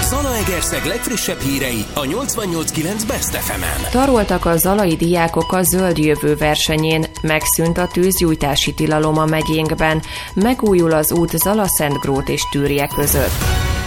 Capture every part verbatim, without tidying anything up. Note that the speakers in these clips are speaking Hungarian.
Zalaegerszeg legfrissebb hírei a nyolcvannyolc kilenc Best ef emen. Taroltak a zalai diákok a Zöld Jövő versenyén, megszűnt a tűzgyújtási tilalom a megyénkben, megújul az út Zala-Szentgrót és Tűrje között.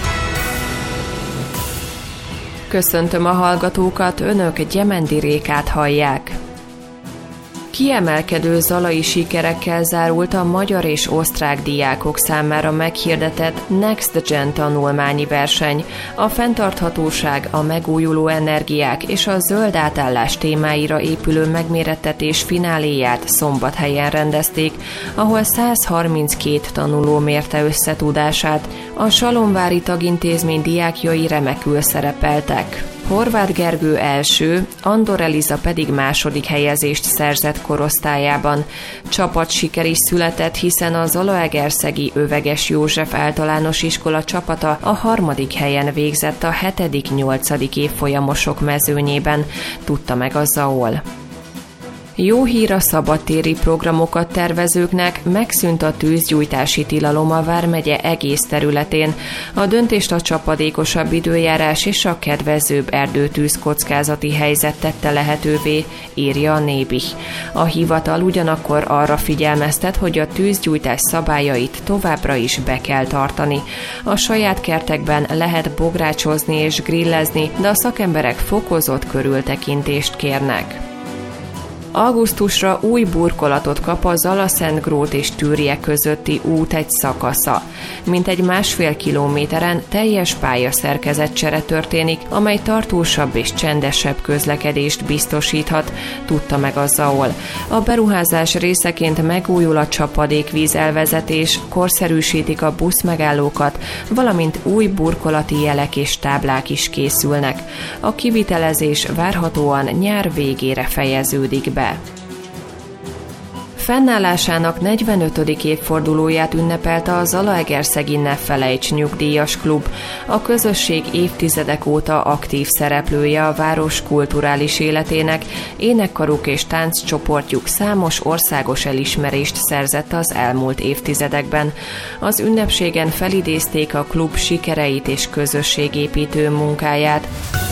Köszöntöm a hallgatókat, önök Gyemendi Rékát hallják. Kiemelkedő zalai sikerekkel zárult a magyar és osztrák diákok számára meghirdetett Next Gen tanulmányi verseny. A fenntarthatóság, a megújuló energiák és a zöld átállás témáira épülő megmérettetés fináléját Szombathelyen rendezték, ahol száz harminckét tanuló mérte össze tudását. A Salonvári Tagintézmény diákjai remekül szerepeltek. Horváth Gergő első, Andor Eliza pedig második helyezést szerzett korosztályában. Csapatsiker is született, hiszen a zalaegerszegi Öveges József általános iskola csapata a harmadik helyen végzett a hetedik-nyolcadik évfolyamosok mezőnyében, tudta meg a Zaol. Jó hír a szabadtéri programokat tervezőknek, megszűnt a tűzgyújtási tilalom a vármegye egész területén. A döntést a csapadékosabb időjárás és a kedvezőbb erdőtűz kockázati helyzet tette lehetővé, írja a Nébih. A hivatal ugyanakkor arra figyelmeztet, hogy a tűzgyújtás szabályait továbbra is be kell tartani. A saját kertekben lehet bográcsozni és grillezni, de a szakemberek fokozott körültekintést kérnek. Augusztusra új burkolatot kap a Zala-Szentgrót és Tűrje közötti út egy szakasza. Mintegy másfél kilométeren teljes pályaszerkezetcsere történik, amely tartósabb és csendesebb közlekedést biztosíthat, tudta meg a Zaol. A beruházás részeként megújul a csapadékvíz elvezetés, korszerűsítik a buszmegállókat, valamint új burkolati jelek és táblák is készülnek. A kivitelezés várhatóan nyár végére fejeződik be. Fennállásának negyvenötödik évfordulóját ünnepelte a Zalaegerszegi Ne Felejts nyugdíjas klub. A közösség évtizedek óta aktív szereplője a város kulturális életének, énekkaruk és tánccsoportjuk számos országos elismerést szerzett az elmúlt évtizedekben. Az ünnepségen felidézték a klub sikereit és közösségépítő munkáját.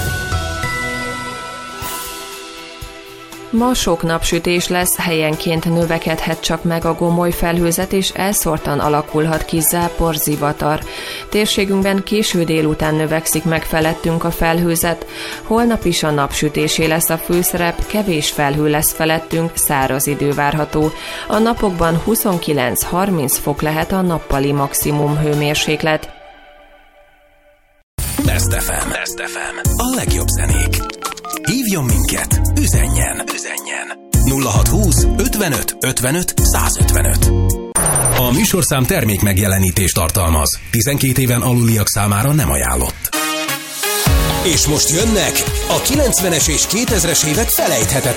Ma sok napsütés lesz, helyenként növekedhet csak meg a gomoly felhőzet, és elszórtan alakulhat ki zápor, zivatar. Térségünkben késő délután növekszik meg felettünk a felhőzet. Holnap is a napsütésé lesz a főszerep, kevés felhő lesz felettünk, száraz idő várható. A napokban huszonkilenc-harminc fok lehet a nappali maximum hőmérséklet. Best ef em. Best ef em. A legjobb zenék. Hívjon minket, üzenjen, üzenjen. nulla hatszázhúsz ötvenöt ötvenöt százötvenöt. A műsorszám termék megjelenítést tartalmaz. tizenkét éven aluliak számára nem ajánlott. És most jönnek a kilencvenes és kétezres évek felejthetetlen